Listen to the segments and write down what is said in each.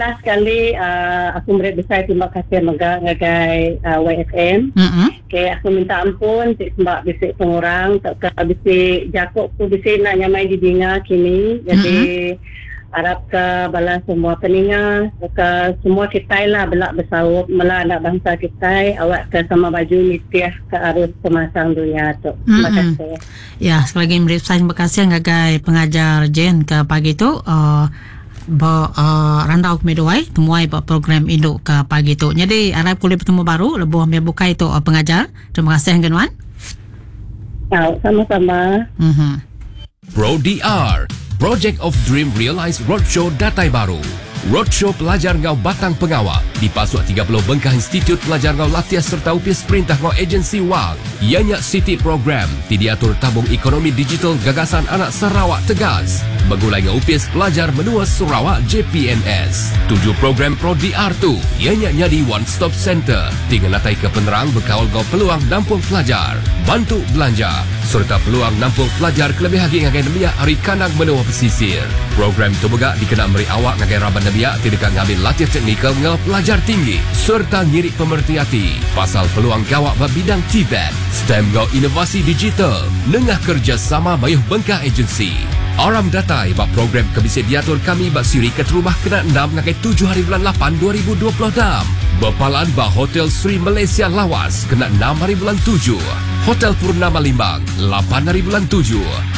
last sekali aku beri besar terima kasih ngagai YFM. Okay, aku minta ampun sebab bisik pengurang tak bisik Jakob tu bisik nak nyamai di dinga kini. Jadi harap ke bala semua peninga ke semua kita lah belak bersawut mela anak bangsa kita awak ke sama baju nitiah ke arus kemasang dunia tu. Terima kasih. Ya, sekali lagi beri besar terima kasih ngagai pengajar Jen ke pagi tu. Randau Meduai temuai program induk ke pagi tu. Jadi harap kuliah bertemu baru lebih ambil buka itu pengajar. Terima kasih Genwan. Sama-sama. Pro DR Project of Dream Realized Roadshow Datai Baru. Roadshow pelajar ngau batang pengawal di Pasuk 30 Bengkah Institut Pelajar ngau latihan serta UPS perintah ngau agensi WAG. Ianya City Program ti diatur tabung ekonomi digital gagasan anak Sarawak Tegas. Begulai ngau UPS pelajar menua Sarawak JPNS. Tujuh program Pro DR tu ianya nyadi one stop center. Tinggal natai ke penerang berkawal ngau peluang nampung pelajar. Bantu belanja serta peluang nampung pelajar kelebih lagi ngagai nemiak hari kanang menua pesisir. Program tu begak dikenal beri awak ngagai raban biak tidak ngambil latihan teknikal ngau pelajar tinggi serta ngirik pemerhati hati pasal peluang gawak bidang TVET, STEM ngau inovasi digital, nengah kerjasama bayuh Bengkah Agensi. Aram datai bak program kebisik diatur kami bak siri ke rumah kena 6 ngagai 7 hari bulan 8 2026. Berpalan bak Hotel Sri Malaysia Lawas kena 6 hari bulan 7. Hotel Purnama Limbang 8 hari bulan 7.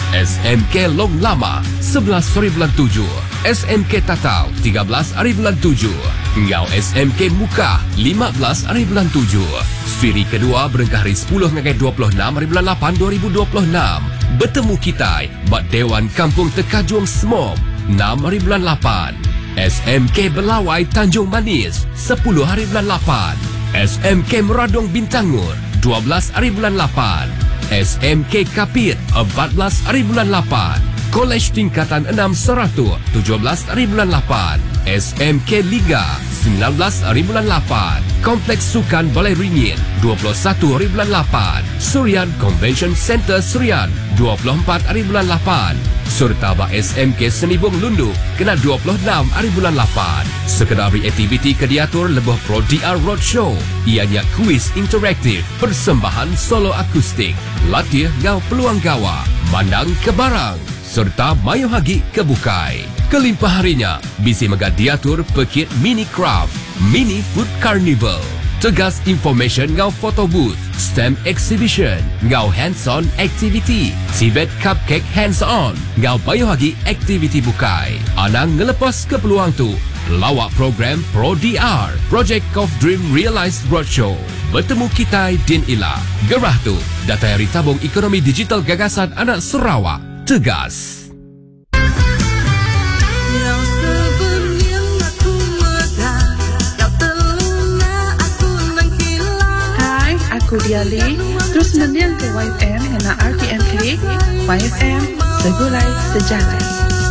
SMK Long Lama 11 hari bulan 7. SMK Tatau 13 hari bulan 7. Ngau SMK Muka 15 hari bulan 7. Siri kedua berengkah hari 10 ngagai 26 hari bulan 8 2026. Bertemu kita bak Dewan Kampung Tekajung Smom 6 hari bulan 8. SMK Belawai Tanjung Manis 10 hari bulan 8. SMK Meradong Bintangur 12 hari bulan 8. SMK Kapit 14 hari bulan 8. Kolej Tingkatan 6 Seratu 17 hari bulan 8. SMK Liga 19 hari bulan 8. Kompleks Sukan Balai Ringin 21 hari bulan 8. Surian Convention Center Surian 24 hari bulan 8. Serta bak SMK Senibung Lundu kena 26 hari bulan 8. Sekedari aktiviti kediatur lebih Pro DR Roadshow. Ianya kuis interaktif, persembahan solo akustik, latih ngau peluang gawa, mandang ke barang serta mayu hagi ke bukai. Kelimpah harinya bisi mega diatur pekit mini craft, mini food carnival. Tegas information ngau photo booth, STEM exhibition, ngau hands-on activity, Tibet cupcake hands-on, ngau bayu hagi activity bukai. Anang ngelepas ke peluang tu, lawak program Pro DR, Project of Dream Realized Roadshow. Bertemu kita Din Ila. Gerah tu, data hari tabung ekonomi digital gagasan anak Sarawak. Tegas. Hai, aku Diali. Terus mendiang ke YFM hena RTM Klik. YFM, segulai sejalan.